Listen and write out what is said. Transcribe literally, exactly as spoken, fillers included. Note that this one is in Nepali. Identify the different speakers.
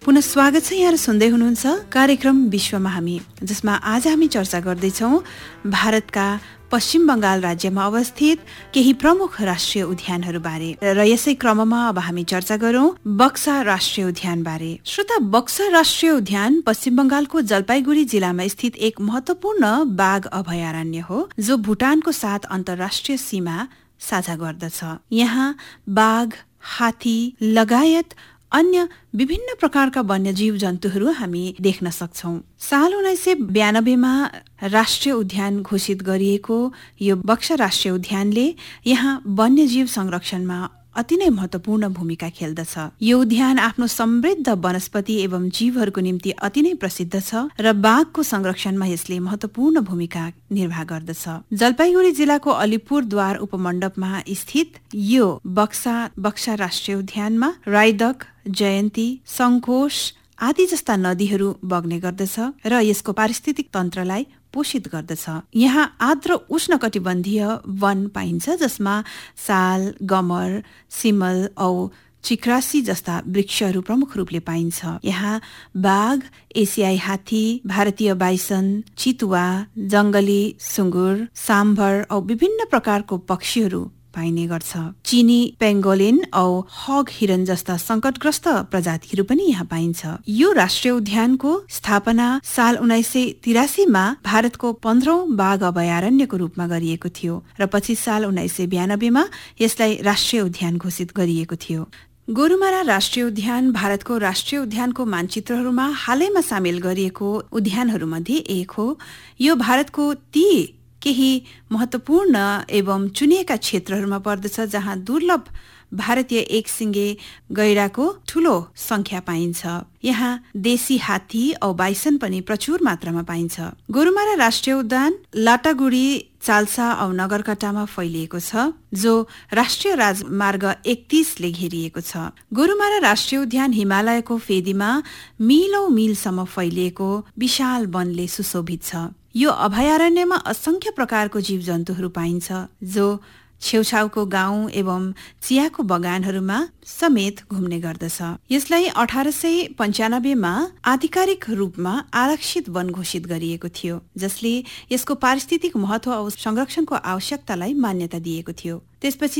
Speaker 1: पुनः स्वागत छ। यहाँ सुन्दै हुनुहुन्छ कार्यक्रम विश्वमा हामी, जसमा आज हामी चर्चा गर्दैछौँ भारतका पश्चिम बंगाल राज्यमा अवस्थित केही प्रमुख राष्ट्रिय उद्यानहरू बारे। र यसै क्रममा अब हामी चर्चा गरौँ बक्सा राष्ट्रिय उद्यान बारे। श्रोता, बक्सा राष्ट्रिय उद्यान पश्चिम बंगालको जलपाइगुडी जिल्लामा स्थित एक महत्वपूर्ण बाघ अभयारण्य हो, जो भुटानको साथ अन्तर्राष्ट्रिय सीमा साझा गर्दछ। यहाँ बाघ, हात्ती लगायत अन्य विभिन्न प्रकारका वन्यजीव जन्तुहरू हामी देख्न सक्छौं। साल उन्नाइस सय बयानब्बेमा राष्ट्रिय उद्यान घोषित गरिएको यो बक्सा राष्ट्रिय उद्यानले यहाँ वन्यजीव संरक्षणमा अति नै महत्वपूर्ण भूमिका खेल्दछ। यो उद्यान आफ्नो समृद्ध वनस्पति एवं जीवहरूको निम्ति अति नै प्रसिद्ध छ र बाघको संरक्षणमा यसले महत्वपूर्ण भूमिका निर्वाह गर्दछ। जलपाइगुडी जिल्लाको अलिपुरद्वार उपमण्डपमा स्थित यो बक्सा बक्सा राष्ट्रिय उद्यानमा रायदक, जयन्ती, सङ्कोश आदि जस्ता नदीहरू बग्ने गर्दछ र यसको पारिस्थितिक तन्त्रलाई पोषित गर्दछ। यहाँ आर्द्र उष्णकटिबन्धीय वन पाइन्छ, जसमा साल, गमर, सिमल औ चिक्रासी जस्ता वृक्षहरू प्रमुख रूपले पाइन्छ। यहाँ बाघ, एसियाई हात्ती, भारतीय बाइसन, चितुवा, जंगली सुँगुर, साम्भर औ विभिन्न प्रकारको पक्षीहरू पाइने गर्छ। चीनी पेंगोलिन औ हग हिरन जस्ता संकटग्रस्त प्रजातिहरू पनि यहाँ पाइन्छ। यो राष्ट्रिय उद्यानको स्थापना साल उन्नाइस सय तिरासीमा भारतको पन्ध्रौं बाघ अभयारण्यको रूपमा गरिएको थियो र पछि साल उन्नाइस सय बयानब्बेमा यसलाई राष्ट्रिय उद्यान घोषित गरिएको थियो। गोरुमारा राष्ट्रिय उद्यान भारतको राष्ट्रिय उद्यानको मानचित्रहरूमा हालैमा सामेल गरिएको उद्यानहरूमध्ये एक हो। यो भारतको ती केही महत्वपूर्ण एवं चुनिएका क्षेत्रहरूमा पर्दछ जहाँ दुर्लभ भारतीय एक सिंगे गैंडाको ठूलो संख्या पाइन्छ। यहाँ देशी हात्ती औ बाइसन पनि प्रचुर मात्रामा पाइन्छ। गोरुमारा राष्ट्रिय उद्यान लाटागुडी, चाल्सा औ नगरकट्टामा फैलिएको छ, जो राष्ट्रिय राजमार्ग एकतीसले घेरिएको छ। गोरुमारा राष्ट्रिय उद्यान हिमालयको फेदीमा मिलौं मिलसम्म फैलिएको विशाल वनले सुशोभित छ। यो अभयारण्यमा असंख्य प्रकारको जीव जन्तुहरू पाइन्छ, जो छेउछाउको गाउँ एवं चियाको बगानहरूमा समेत घुम्ने गर्दछ। यसलाई अठार सय पन्चानब्बेमा आधिकारिक रूपमा आरक्षित वन घोषित गरिएको थियो, जसले यसको पारिस्थितिक महत्व औ संरक्षणको आवश्यकतालाई मान्यता दिएको थियो। त्यसपछि